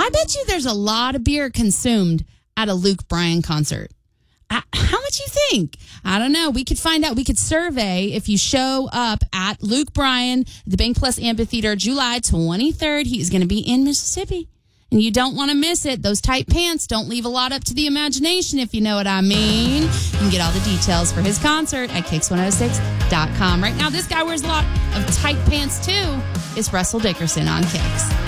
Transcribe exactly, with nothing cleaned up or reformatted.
I bet you there's a lot of beer consumed at a Luke Bryan concert. I, how much you think? I don't know. We could find out. We could survey if you show up at Luke Bryan, the Bank Plus Amphitheater, July twenty-third. He's going to be in Mississippi. And you don't want to miss it. Those tight pants don't leave a lot up to the imagination, if you know what I mean. You can get all the details for his concert at kicks one oh six dot com. Right now, this guy wears a lot of tight pants, too. It's Russell Dickerson on Kicks.